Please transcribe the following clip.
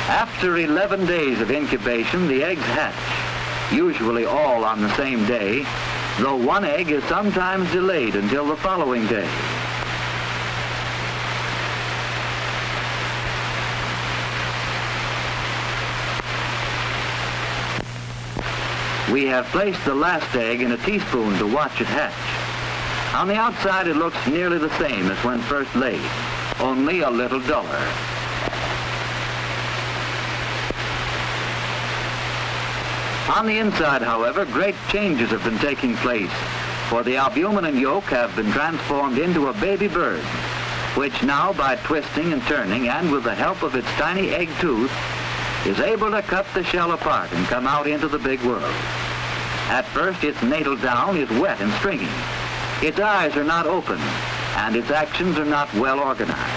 After 11 days of incubation, the eggs hatch, usually all on the same day, though one egg is sometimes delayed until the following day. We have placed the last egg in a teaspoon to watch it hatch. On the outside, it looks nearly the same as when first laid, only a little duller. On the inside, however, great changes have been taking place, for the albumin and yolk have been transformed into a baby bird, which now, by twisting and turning, and with the help of its tiny egg tooth, is able to cut the shell apart and come out into the big world. At first, its natal down is wet and stringy. Its eyes are not open, and its actions are not well organized.